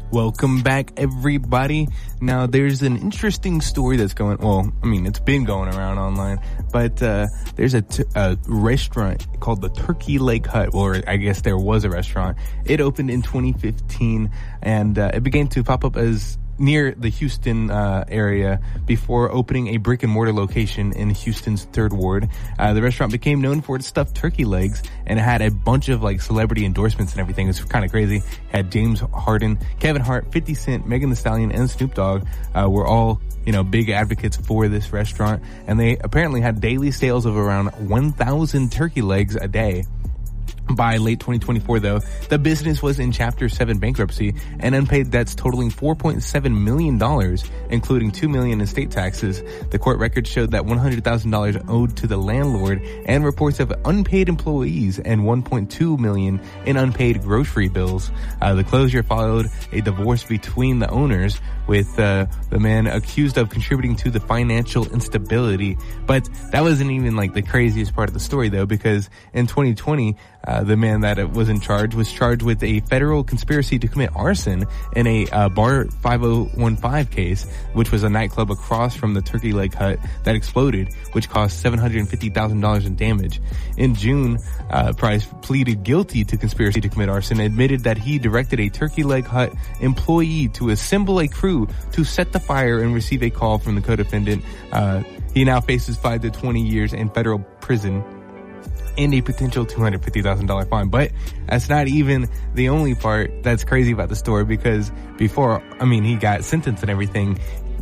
Welcome back, everybody. Now, there's an interesting story that's it's been going around online, but there's a restaurant called the Turkey Leg Hut, or I guess there was a restaurant. It opened in 2015, and it began to pop up as near the Houston area before opening a brick and mortar location in Houston's 3rd Ward. The restaurant became known for its stuffed turkey legs, and it had a bunch of like celebrity endorsements and everything. It's kind of crazy. It had James Harden, Kevin Hart, 50 Cent, Megan Thee Stallion, and Snoop Dogg were all big advocates for this restaurant, and they apparently had daily sales of around 1,000 turkey legs a day. By late 2024, though, the business was in Chapter 7 bankruptcy and unpaid debts totaling $4.7 million, including $2 million in state taxes. The court record showed that $100,000 owed to the landlord and reports of unpaid employees and $1.2 million in unpaid grocery bills. The closure followed a divorce between the owners, with the man accused of contributing to the financial instability. But that wasn't even like the craziest part of the story, though, because in 2020, the man that was in charge was charged with a federal conspiracy to commit arson in a Bar 5015 case, which was a nightclub across from the Turkey Leg Hut that exploded, which caused $750,000 in damage. In June, Price pleaded guilty to conspiracy to commit arson, admitted that he directed a Turkey Leg Hut employee to assemble a crew to set the fire and receive a call from the co-defendant. He now faces 5 to 20 years in federal prison and a potential $250,000 fine. But that's not even the only part that's crazy about the story, because before, he got sentenced and everything,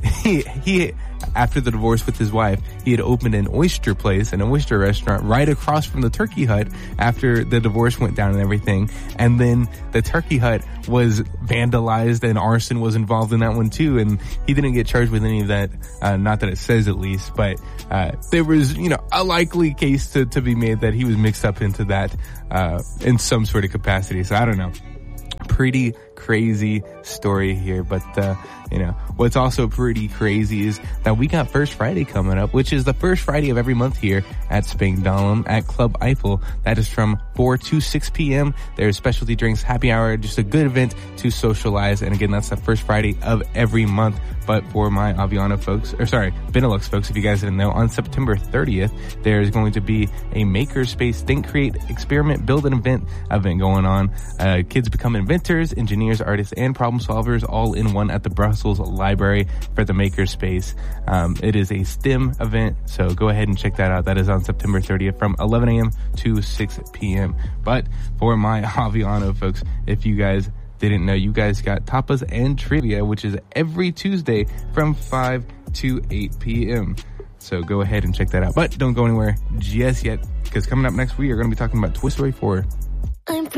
he after the divorce with his wife, he had opened an oyster place, an oyster restaurant right across from the Turkey Hut after the divorce went down and everything. And then the Turkey Hut was vandalized and arson was involved in that one too. And he didn't get charged with any of that. Not that it says, at least, but, there was, a likely case to be made that he was mixed up into that, in some sort of capacity. So I don't know. Pretty crazy story here, but what's also pretty crazy is that we got First Friday coming up, which is the first Friday of every month here at Spangdahlem at Club Eiffel. That is from 4 to 6 p.m. There's specialty drinks, happy hour, just a good event to socialize. And again, that's the first Friday of every month. But for my Benelux folks, if you guys didn't know, on September 30th, there's going to be a Makerspace Think, Create, Experiment, Build an event going on. Kids become inventors, engineers, artists, and problem solvers all in one at the Brussels Library for the Makerspace. It is a STEM event, so go ahead and check that out. That is on September 30th from 11 a.m. to 6 p.m. But for my Aviano folks, if you guys didn't know, you guys got tapas and trivia, which is every Tuesday from 5 to 8 p.m. So go ahead and check that out. But don't go anywhere just yet, because coming up next, we are going to be talking about Toy Story 4.